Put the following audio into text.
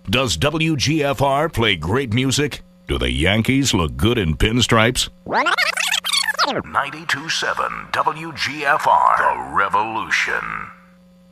Does WGFR play great music? Do the Yankees look good in pinstripes? 92.7 WGFR, The Revolution.